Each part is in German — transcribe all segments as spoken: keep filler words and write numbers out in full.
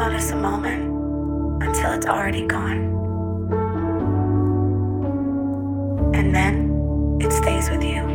notice a moment until it's already gone. And then it stays with you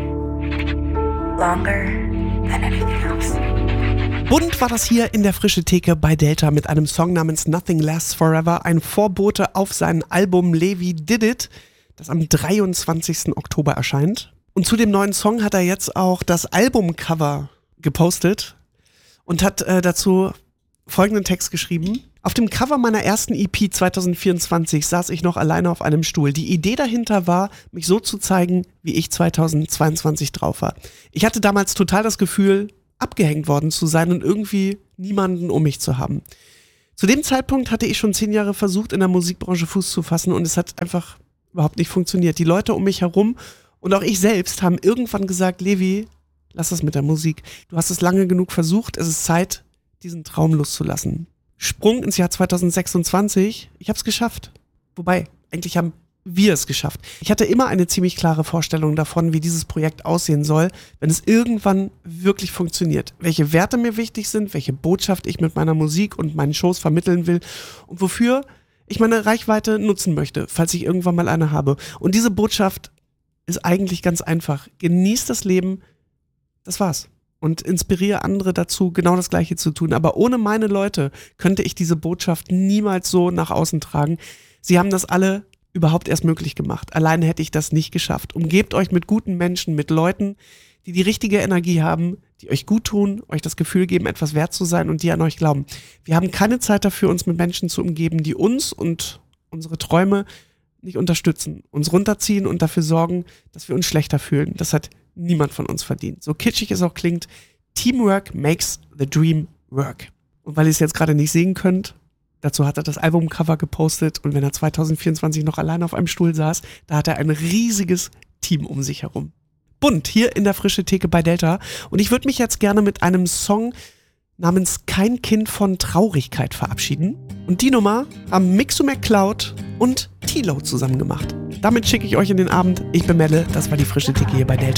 longer than anything else. Bunt war das hier in der Frische Theke bei Delta mit einem Song namens Nothing Lasts Forever, ein Vorbote auf sein Album Levi Did It, das am dreiundzwanzigsten Oktober erscheint. Und zu dem neuen Song hat er jetzt auch das Albumcover gepostet und hat äh, dazu folgenden Text geschrieben. Auf dem Cover meiner ersten E P zwanzig vierundzwanzig saß ich noch alleine auf einem Stuhl. Die Idee dahinter war, mich so zu zeigen, wie ich zweitausendzweiundzwanzig drauf war. Ich hatte damals total das Gefühl, abgehängt worden zu sein und irgendwie niemanden um mich zu haben. Zu dem Zeitpunkt hatte ich schon zehn Jahre versucht, in der Musikbranche Fuß zu fassen und es hat einfach überhaupt nicht funktioniert. Die Leute um mich herum und auch ich selbst haben irgendwann gesagt, Levi, lass es mit der Musik. Du hast es lange genug versucht, es ist Zeit, diesen Traum loszulassen. Sprung ins Jahr zweitausendsechsundzwanzig, ich habe es geschafft. Wobei, eigentlich haben wir es geschafft. Ich hatte immer eine ziemlich klare Vorstellung davon, wie dieses Projekt aussehen soll, wenn es irgendwann wirklich funktioniert. Welche Werte mir wichtig sind, welche Botschaft ich mit meiner Musik und meinen Shows vermitteln will und wofür ich meine Reichweite nutzen möchte, falls ich irgendwann mal eine habe. Und diese Botschaft ist eigentlich ganz einfach. Genieß das Leben, das war's. Und inspiriere andere dazu, genau das Gleiche zu tun. Aber ohne meine Leute könnte ich diese Botschaft niemals so nach außen tragen. Sie haben das alle überhaupt erst möglich gemacht. Alleine hätte ich das nicht geschafft. Umgebt euch mit guten Menschen, mit Leuten, die die richtige Energie haben, die euch gut tun, euch das Gefühl geben, etwas wert zu sein und die an euch glauben. Wir haben keine Zeit dafür, uns mit Menschen zu umgeben, die uns und unsere Träume nicht unterstützen, uns runterziehen und dafür sorgen, dass wir uns schlechter fühlen. Das hat niemand von uns verdient. So kitschig es auch klingt, Teamwork makes the dream work. Und weil ihr es jetzt gerade nicht sehen könnt, dazu hat er das Albumcover gepostet und wenn er zwanzig vierundzwanzig noch alleine auf einem Stuhl saß, da hat er ein riesiges Team um sich herum. Bunt, hier in der Frische Theke bei Delta. Und ich würde mich jetzt gerne mit einem Song namens Kein Kind von Traurigkeit verabschieden. Und die Nummer haben Mixo McCloud und T-Lo zusammen gemacht. Damit schicke ich euch in den Abend. Ich bin Melle, das war die Frische Theke hier bei Delta.